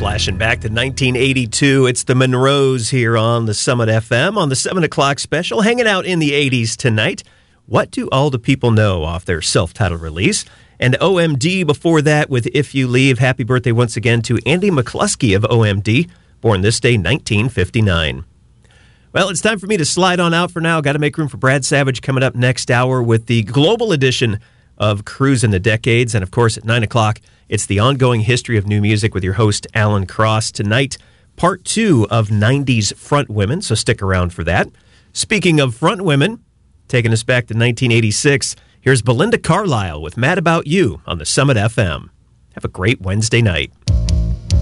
Flashing back to 1982, it's the Monroes here on the Summit FM on the 7 o'clock special, hanging out in the 80s tonight. What Do All the People Know off their self-titled release? And OMD before that with If You Leave. Happy birthday once again to Andy McCluskey of OMD, born this day, 1959. Well, it's time for me to slide on out for now. Got to make room for Brad Savage coming up next hour with the global edition of Cruising the Decades. And, of course, at 9 o'clock, it's the ongoing history of new music with your host, Alan Cross. Tonight, part 2 of 90s front women, so stick around for that. Speaking of front women, taking us back to 1986, here's Belinda Carlisle with Mad About You on the Summit FM. Have a great Wednesday night.